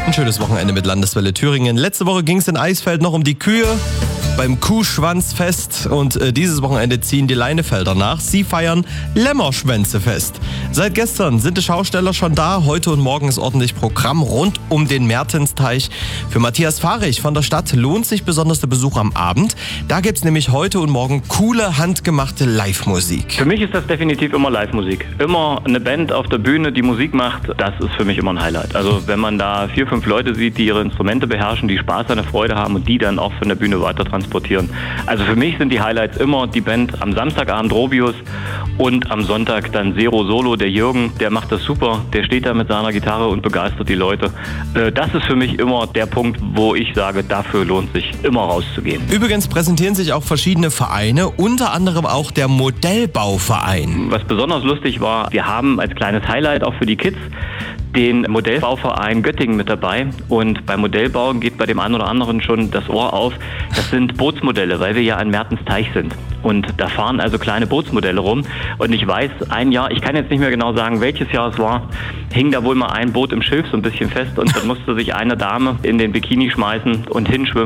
Ein schönes Wochenende mit Landeswelle Thüringen. Letzte Woche ging es in Eisfeld noch um die Kühe beim Kuhschwanzfest und dieses Wochenende ziehen die Leinefelder nach. Sie feiern Lämmerschwänzefest. Seit gestern sind die Schausteller schon da. Heute und morgen ist ordentlich Programm rund um den Mertensteich. Für Matthias Fahrich von der Stadt lohnt sich besonders der Besuch am Abend. Da gibt's nämlich heute und morgen coole, handgemachte Live-Musik. Für mich ist das definitiv immer Live-Musik. Immer eine Band auf der Bühne, die Musik macht, das ist für mich immer ein Highlight. Also wenn man da 4, 5 Leute sieht, die ihre Instrumente beherrschen, die Spaß an der Freude haben und die dann auch von der Bühne weiter transportieren. Also für mich sind die Highlights immer die Band am Samstagabend Robius und am Sonntag dann Zero Solo, der Jürgen, der macht das super, der steht da mit seiner Gitarre und begeistert die Leute. Das ist für mich immer der Punkt, wo ich sage, dafür lohnt sich immer rauszugehen. Übrigens präsentieren sich auch verschiedene Vereine, unter anderem auch der Modellbauverein. Was besonders lustig war, wir haben als kleines Highlight auch für die Kids den Modellbauverein Göttingen mit dabei und beim Modellbauen geht bei dem einen oder anderen schon das Ohr auf. Das sind Bootsmodelle, weil wir ja an Mertensteich sind und da fahren also kleine Bootsmodelle rum und ich weiß, ein Jahr, ich kann jetzt nicht mehr genau sagen, welches Jahr es war, hing da wohl mal ein Boot im Schilf so ein bisschen fest und dann musste sich eine Dame in den Bikini schmeißen und hinschwimmen.